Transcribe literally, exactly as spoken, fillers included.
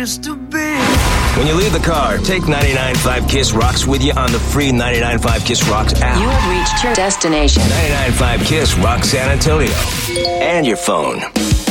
place to be. When you leave the car, take ninety-nine point five KISS Rocks with you on the free ninety-nine point five KISS Rocks app. You have reached your destination. ninety-nine point five KISS Rock San Antonio. And your phone.